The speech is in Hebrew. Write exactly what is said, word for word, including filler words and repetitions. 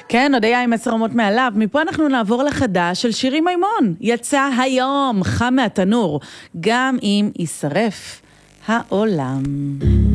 כן, עוד היה עם עשר רמות מעליו. מפה אנחנו נעבור לחדש של שירי מימון. יצא היום, חם מהתנור, גם אם יישרף העולם.